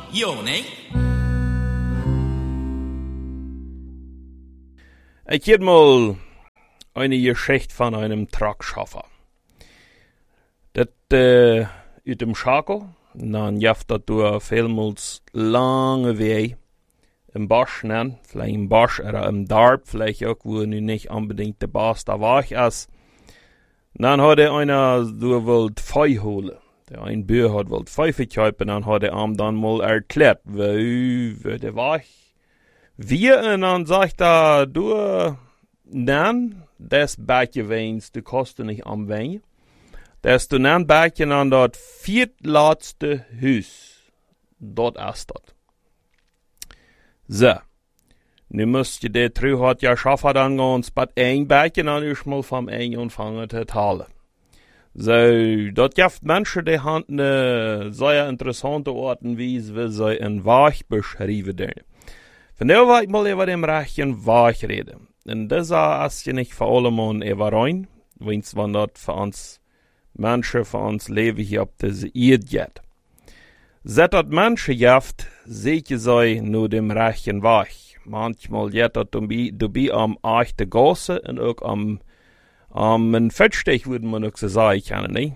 Jo, ne? Ich heb mal eine Geschichte von einem Truckschaffer. Das uit dem Schako, dann jaft dat door vielmals lange Weg im Bosch nennen, vielleicht im Bosch oder im Dorp, vielleicht auch, wo nu nicht unbedingt der Boss da war ist. Dann hat einer, du wollt Fei holen. Der ein Bär hat wollt Fei verkaufen, dann hat er ihm dann mal erklärt, wie der war. Und dann sagt er, du, dann, das Bäckchen weinst, du kostet nicht am Wein. Das du dann Bäckchen an das viertletzte Haus. Dort ist das. So. Nu müsst ihr der Trü hat ja schaffen, dann gehen spät ein Bäckchen an ich mal vom ein anfangen zu zahlen. So, dort gibt Menschen, die haben eine sehr interessante Art und Weise, wie sie in Wach beschreiben werden. Von der will ich mal über dem rechten Wach reden. Und das ist ja nicht für alle Mann über rein, wenn es das für uns Menschen, für uns Leben hier auf dieser Erde geht. Seit das Menschen gibt, seht sie nur dem rechten Wach. Manchmal geht das dabei am echten Gasse und auch am ein Fettstich würde man auch so sagen können, nicht?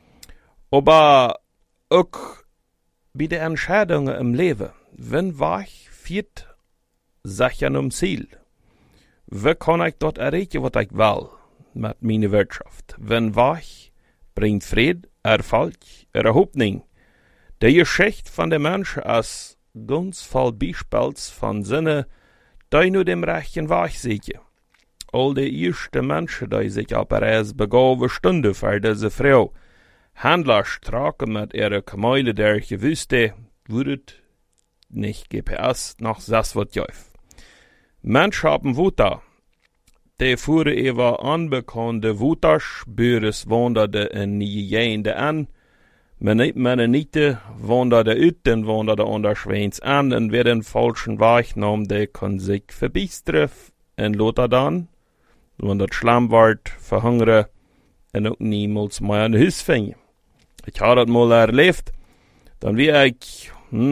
Aber auch bei den Entscheidungen im Leben, wenn wach führt sich um Ziel. Wie kann ich dort erreichen, was ich will mit meiner Wirtschaft? Wenn wach bringt Frieden, Erfolg, Hoffnung. Die Geschichte von den Menschen ist ganz voll Beispiels von Sinne, die nur dem rechten Weg sehen. All die ersten Menschen, die sich auf eine begabte Stunde für diese Frau Händler straken mit ihrer Kamele der Wüste, wurde nicht GPS noch das wird jäuf. Menschen haben Wuta. Die fuhren über unbekannte Wutaschbüres wanderte in jene an. Mennonite wanderte ut, den wanderte unter Schweins an, und wer den falschen Weg nahm, der kann sich verbistern in Lothar dann, wenn das Schlamm ward, verhungern, und auch niemals mehr ein Haus finden. Ich habe das mal erlebt, dann wie ich,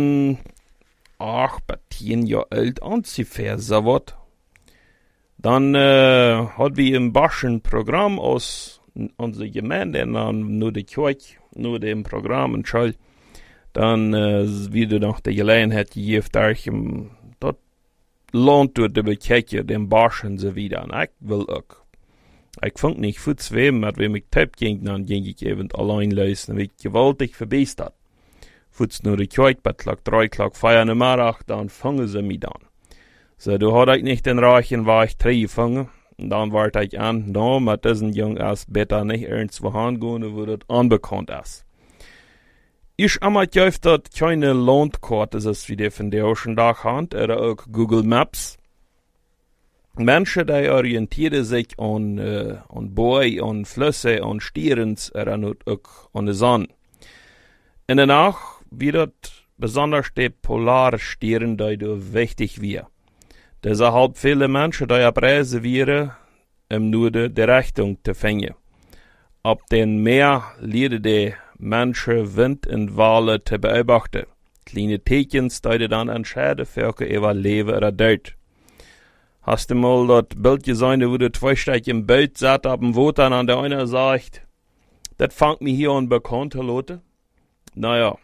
10 Jahre alt, ungefähr so was. Dann hat wir im Bosch ein Programm aus unserer Gemeinde, dann nur die Kirche, nur dem Programm und Schall. Dann wieder noch die Gelegenheit gegeben, dort lohnt durch die Kirche, den Bosch und so wieder. Und ich will auch. Ich fand nicht für zwei, mit wem ich Tipp ging, dann ging ich eben allein lösen, wie ich gewaltig verbessert. Futz nur die Kirche, bei 3 Uhr, 4 Uhr Mittag, dann fangen sie mich an. So, du hatte ich nicht den reichen Weg gefangen. Und dann warte ich an, no, mit diesen Jungen ist besser nicht irgendwo hingehen, wo das unbekannt ist. Ich habe dort keine Landkarte, das ist wie die von der schon da hand, oder auch Google Maps. Menschen, die orientieren sich an Bäume, an Flüsse, an Stierens, oder auch an der Sonne. In der Nacht wird besonders die Polarstieren, die wichtig wird. Deshalb viele Menschen, die auf Reise wären, im Norden die Richtung zu finden. Ab dem Meer lernen die Menschen Wind und Wale zu beobachten. Kleine Tekens, die dann entscheiden, für ihr Leben oder Tod. Hast du mal das Bild gesehen, wo du 2 Stück im Boot sitzt, auf dem Wasser, und der eine sagt, das fängt mich hier an bekannt zu lassen? Naja.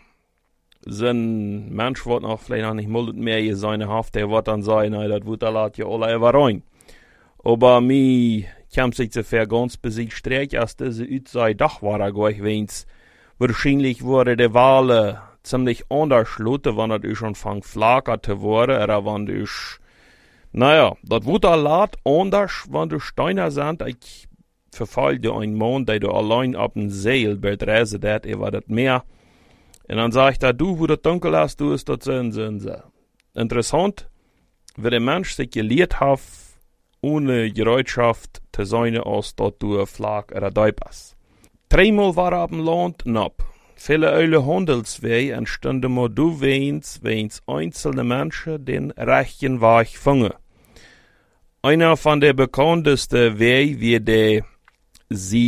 Sind Mensch wird noch vielleicht noch nicht mal mehr seine Haft, der wird dann sagen, nein, das wird da ja alle über rein. Aber mir kam sich zu ganz besiegt streck, als diese Utsei doch war er gleich weins. Wahrscheinlich wurde die Wale ziemlich anders schlutte, wenn das schon von Flaker zu wurde, oder wenn du, naja, das wird da anders, wenn du Steiner sind, ich verfall dir einen Mann, der du allein auf dem Seil betreise, dat über das Meer. Und dann sagt er, du, wo das dunkel ist, du ist das so. Interessant, wie der Mensch sich gelehrt hat, ohne Gerätschaft zu sein, als dort du Flag oder Deib ist. 3-mal war er auf dem Land knapp. Viele eule Handelswege entstanden mal du wens einzelne Menschen den rechten Weg fangen. Einer von der bekanntesten Wege wie der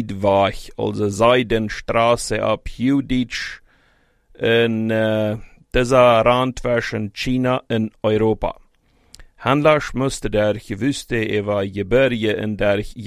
Südweg, also Seidenstraße ab Juditsch, in dieser Rand zwischen China und Europa. Handels musste der gewusste über Gebirge in der